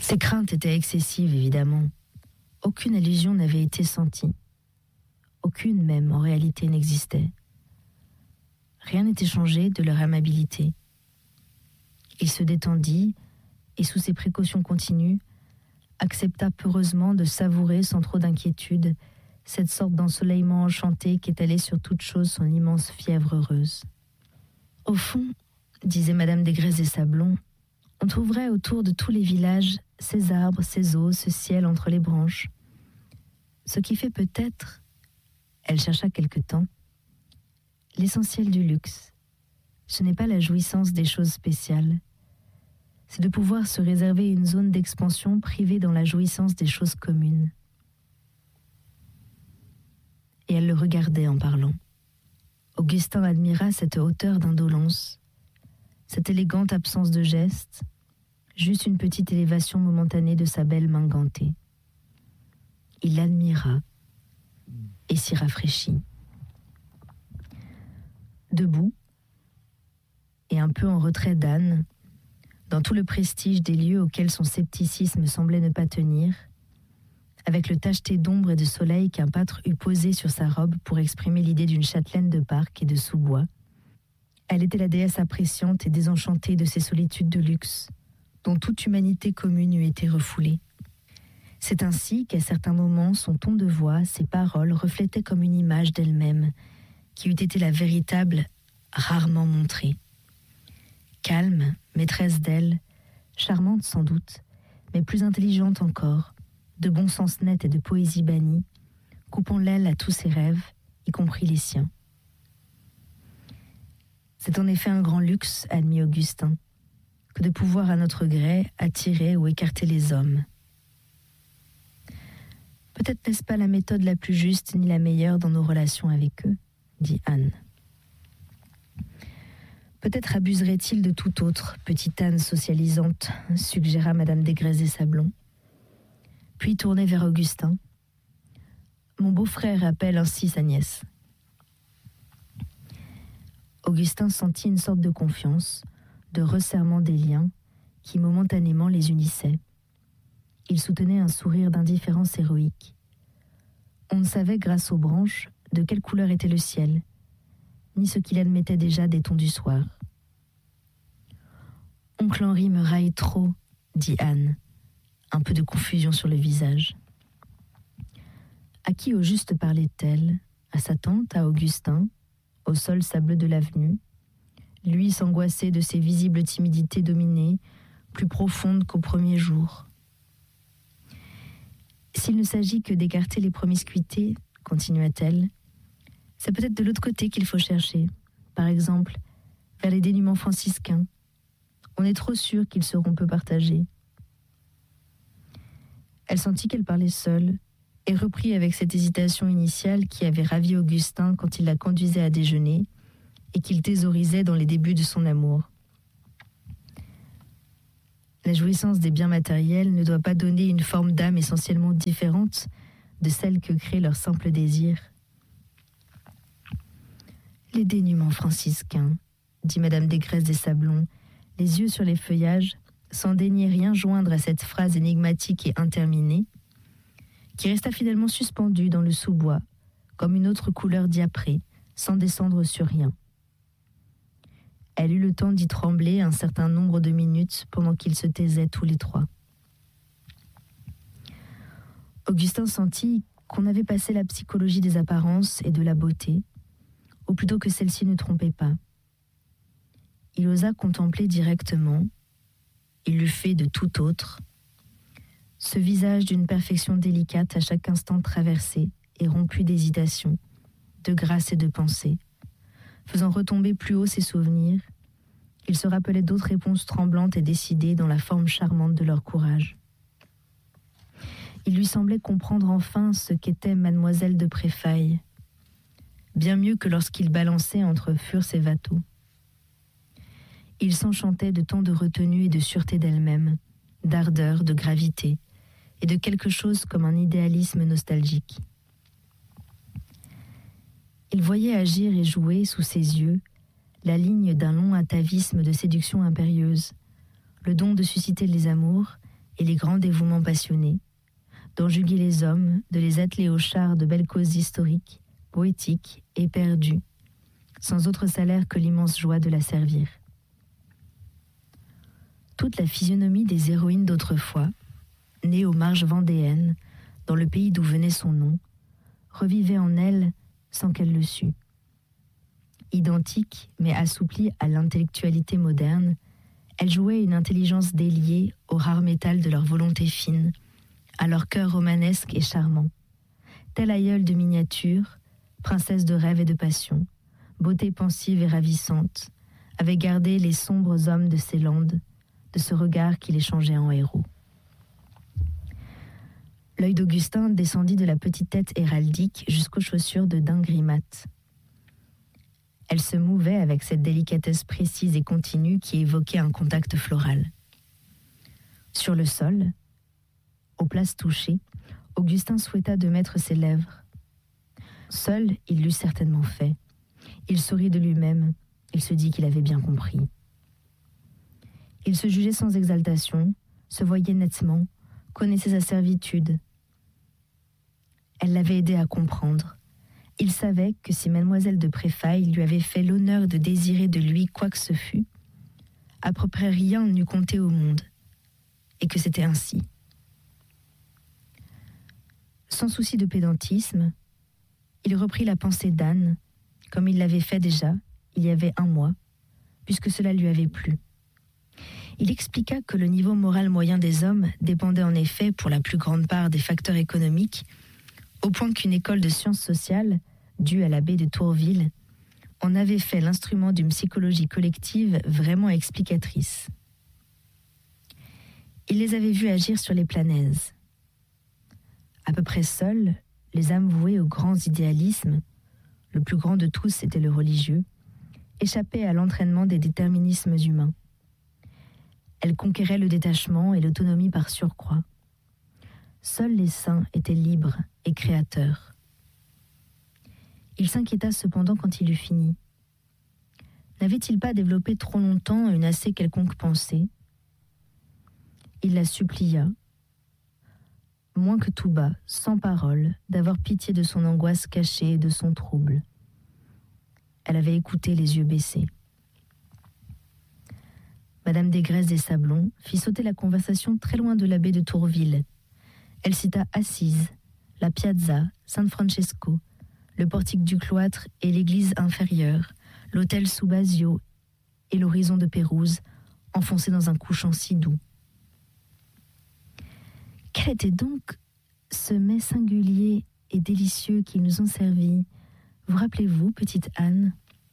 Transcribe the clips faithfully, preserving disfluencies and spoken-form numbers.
Ses craintes étaient excessives, évidemment. Aucune allusion n'avait été sentie. Aucune même, en réalité, n'existait. Rien n'était changé de leur amabilité. Il se détendit et, sous ses précautions continues, accepta peureusement de savourer sans trop d'inquiétude cette sorte d'ensoleillement enchanté qu'étalait sur toute chose son immense fièvre heureuse. Au fond, disait Madame Desgrais et Sablon, on trouverait autour de tous les villages ces arbres, ces eaux, ce ciel entre les branches. Ce qui fait peut-être, elle chercha quelque temps, l'essentiel du luxe. Ce n'est pas la jouissance des choses spéciales, c'est de pouvoir se réserver une zone d'expansion privée dans la jouissance des choses communes. Et elle le regardait en parlant. Augustin admira cette hauteur d'indolence, cette élégante absence de geste, juste une petite élévation momentanée de sa belle main gantée. Il l'admira et s'y rafraîchit. Debout, et un peu en retrait d'Anne, dans tout le prestige des lieux auxquels son scepticisme semblait ne pas tenir, avec le tacheté d'ombre et de soleil qu'un pâtre eût posé sur sa robe pour exprimer l'idée d'une châtelaine de parc et de sous-bois, elle était la déesse appréciante et désenchantée de ces solitudes de luxe, dont toute humanité commune eût été refoulée. C'est ainsi qu'à certains moments, son ton de voix, ses paroles reflétaient comme une image d'elle-même, qui eût été la véritable, rarement montrée. Calme, maîtresse d'elle, charmante sans doute, mais plus intelligente encore, de bon sens net et de poésie bannie, coupant l'aile à tous ses rêves, y compris les siens. C'est en effet un grand luxe, admit Augustin, que de pouvoir à notre gré attirer ou écarter les hommes. Peut-être n'est-ce pas la méthode la plus juste ni la meilleure dans nos relations avec eux, dit Anne. Peut-être abuserait-il de tout autre, petite Anne socialisante, suggéra Madame Desgrais et Sablon. Puis tournée vers Augustin. Mon beau-frère appelle ainsi sa nièce. Augustin sentit une sorte de confiance, de resserrement des liens, qui momentanément les unissait. Il soutenait un sourire d'indifférence héroïque. On ne savait, grâce aux branches, de quelle couleur était le ciel, ni ce qu'il admettait déjà des tons du soir. « Oncle Henri me raille trop, » dit Anne, un peu de confusion sur le visage. À qui au juste parlait-elle? À sa tante, à Augustin, au sol sableux de l'avenue, lui s'angoissait de ses visibles timidités dominées, plus profondes qu'au premier jour. S'il ne s'agit que d'écarter les promiscuités, continua-t-elle, c'est peut-être de l'autre côté qu'il faut chercher, par exemple, vers les dénûments franciscains. On est trop sûr qu'ils seront peu partagés. Elle sentit qu'elle parlait seule, et reprit avec cette hésitation initiale qui avait ravi Augustin quand il la conduisait à déjeuner, et qu'il thésaurisait dans les débuts de son amour. La jouissance des biens matériels ne doit pas donner une forme d'âme essentiellement différente de celle que crée leur simple désir. Les dénûments franciscains, dit Madame Desgrais des Sablons, les yeux sur les feuillages, sans daigner rien joindre à cette phrase énigmatique et interminée, qui resta finalement suspendue dans le sous-bois, comme une autre couleur diaprée, sans descendre sur rien. Elle eut le temps d'y trembler un certain nombre de minutes pendant qu'ils se taisaient tous les trois. Augustin sentit qu'on avait passé la psychologie des apparences et de la beauté, ou plutôt que celle-ci ne trompait pas. Il osa contempler directement, il l'eût fait de tout autre, ce visage d'une perfection délicate à chaque instant traversé et rompu d'hésitation, de grâce et de pensée, faisant retomber plus haut ses souvenirs, il se rappelait d'autres réponses tremblantes et décidées dans la forme charmante de leur courage. Il lui semblait comprendre enfin ce qu'était Mademoiselle de Préfaille, bien mieux que lorsqu'il balançait entre Furs et Watteau. Il s'enchantait de tant de retenue et de sûreté d'elle-même, d'ardeur, de gravité, et de quelque chose comme un idéalisme nostalgique. Il voyait agir et jouer sous ses yeux la ligne d'un long atavisme de séduction impérieuse, le don de susciter les amours et les grands dévouements passionnés, d'enjuguer les hommes, de les atteler au char de belles causes historiques, poétiques et perdues, sans autre salaire que l'immense joie de la servir. Toute la physionomie des héroïnes d'autrefois, nées aux marges vendéennes, dans le pays d'où venait son nom, revivait en elle sans qu'elle le sût. Identique, mais assouplie à l'intellectualité moderne, elle jouait une intelligence déliée au rare métal de leur volonté fine, à leur cœur romanesque et charmant. Telle aïeule de miniature, princesse de rêve et de passion, beauté pensive et ravissante, avait gardé les sombres hommes de ces landes, de ce regard qui les changeait en héros. L'œil d'Augustin descendit de la petite tête héraldique jusqu'aux chaussures de daim gris-mat. Elle se mouvait avec cette délicatesse précise et continue qui évoquait un contact floral. Sur le sol, aux places touchées, Augustin souhaita de mettre ses lèvres. Seul, il l'eût certainement fait. Il sourit de lui-même, il se dit qu'il avait bien compris. Il se jugeait sans exaltation, se voyait nettement, connaissait sa servitude. Elle l'avait aidé à comprendre. Il savait que si mademoiselle de Préfailles lui avait fait l'honneur de désirer de lui quoi que ce fût, à peu près rien n'eût compté au monde, et que c'était ainsi. Sans souci de pédantisme, il reprit la pensée d'Anne, comme il l'avait fait déjà, il y avait un mois, puisque cela lui avait plu. Il expliqua que le niveau moral moyen des hommes dépendait en effet pour la plus grande part des facteurs économiques, au point qu'une école de sciences sociales, due à l'abbé de Tourville, en avait fait l'instrument d'une psychologie collective vraiment explicatrice. Il les avait vus agir sur les planèzes. À peu près seuls, les âmes vouées aux grands idéalismes, le plus grand de tous était le religieux, échappaient à l'entraînement des déterminismes humains. Elles conquéraient le détachement et l'autonomie par surcroît. Seuls les saints étaient libres et créateurs. Il s'inquiéta cependant quand il eut fini. N'avait-il pas développé trop longtemps une assez quelconque pensée ? Il la supplia, moins que tout bas, sans parole, d'avoir pitié de son angoisse cachée et de son trouble. Elle avait écouté les yeux baissés. Madame Desgrès des Sablons fit sauter la conversation très loin de l'abbé de Tourville. Elle cita Assise, la Piazza, San Francesco, le portique du cloître et l'église inférieure, l'hôtel sous Basio et l'horizon de Pérouse, enfoncé dans un couchant si doux. Quel était donc ce mets singulier et délicieux qu'ils nous ont servi ? Vous rappelez-vous, petite Anne ?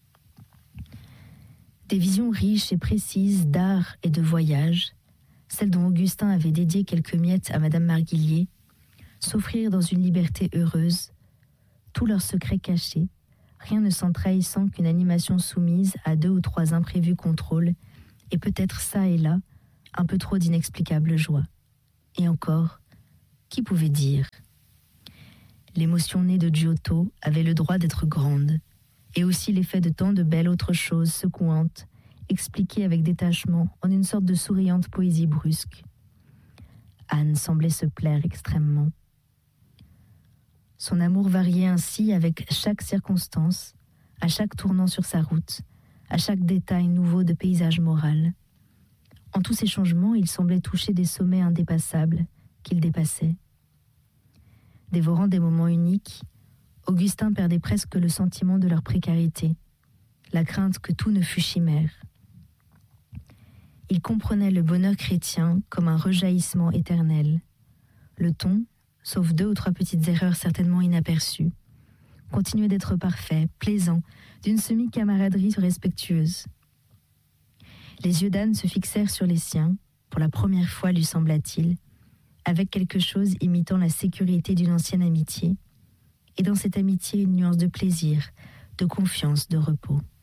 Des visions riches et précises d'art et de voyage, celles dont Augustin avait dédié quelques miettes à Madame Marguillier, s'offrir dans une liberté heureuse, tous leurs secrets cachés, rien ne s'en trahissant qu'une animation soumise à deux ou trois imprévus contrôles, et peut-être ça et là, un peu trop d'inexplicables joies. Et encore, qui pouvait dire ? L'émotion née de Giotto avait le droit d'être grande, et aussi l'effet de tant de belles autres choses secouantes, expliquées avec détachement en une sorte de souriante poésie brusque. Anne semblait se plaire extrêmement. Son amour variait ainsi avec chaque circonstance, à chaque tournant sur sa route, à chaque détail nouveau de paysage moral. En tous ces changements, il semblait toucher des sommets indépassables qu'il dépassait. Dévorant des moments uniques, Augustin perdait presque le sentiment de leur précarité, la crainte que tout ne fût chimère. Il comprenait le bonheur chrétien comme un rejaillissement éternel. Le ton, sauf deux ou trois petites erreurs certainement inaperçues, continuait d'être parfait, plaisant, d'une semi-camaraderie respectueuse. Les yeux d'Anne se fixèrent sur les siens, pour la première fois lui sembla-t-il, avec quelque chose imitant la sécurité d'une ancienne amitié, et dans cette amitié une nuance de plaisir, de confiance, de repos.